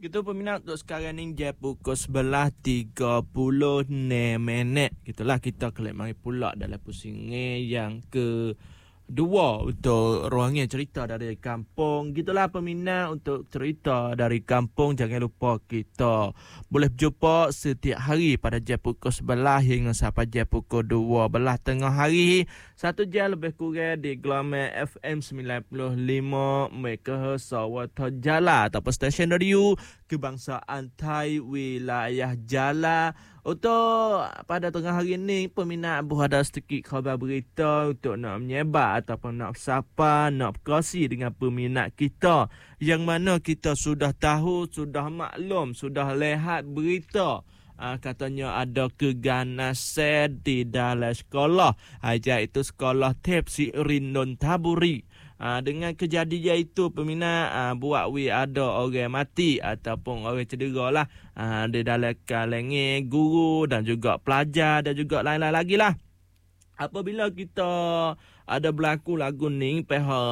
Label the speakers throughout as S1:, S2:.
S1: Gitu peminat untuk sekarang ni jam pukul 11.36. Gitulah kita kelak mari pula dalam pusingan yang ke dua untuk ruangan cerita dari kampung. Gitulah peminat untuk cerita dari kampung. Jangan lupa kita boleh berjumpa setiap hari pada jam pukul 11 hingga sampai jam pukul 12 tengah hari. 1 jam lebih kurang di Gelombang FM 95 MHz Sawata Jala ataupun stesen radio kebangsaan Thai wilayah Jala. Untuk pada tengah hari ini, peminat ada sedikit khabar berita untuk nak menyebar ataupun nak sapa, nak berkongsi dengan peminat kita. Yang mana kita sudah tahu, sudah maklum, sudah lihat berita. Katanya ada keganasan di dalam sekolah. Iaitu sekolah Tepsi Rindon Taburi. Dengan kejadian itu peminat buat ada orang mati ataupun orang cedera lah di dalam kalangan guru dan juga pelajar dan juga lain-lain lagi lah. Apabila kita ada berlaku lagu ni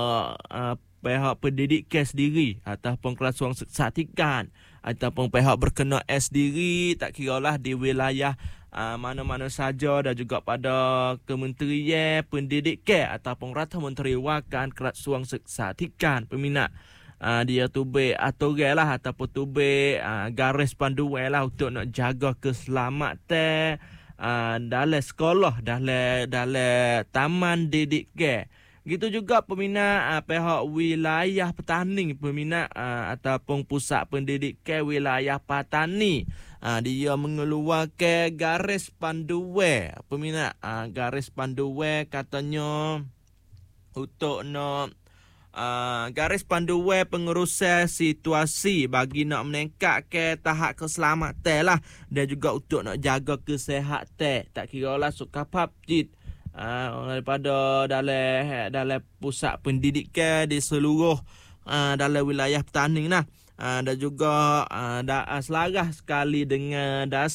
S1: pihak pendidikan sendiri ataupun kelasuan seksatikan ataupun pihak berkenaan sendiri, tak kiralah di wilayah mana-mana saja dan juga pada Kementerian Pendidikan ataupun Rata Menteri Wakan Kelasuan Seksatikan peminat. Dia tubik aturan lah ataupun tubik garis panduan lah untuk nak jaga keselamatan dalam sekolah, dalam taman didikan. Gitu juga peminat pihak wilayah petani peminat ataupun pusat pendidikan wilayah petani. Dia mengeluarkan garis panduan peminat. Garis panduan katanya untuk nak garis panduan pengurusan situasi bagi nak meningkatkan tahap keselamatan lah dan juga untuk nak jaga kesihatan. Tak kira lah suka PUBG daripada dalam pusat pendidikan di seluruh dalam wilayah petani lah. Dan juga selaras sekali dengan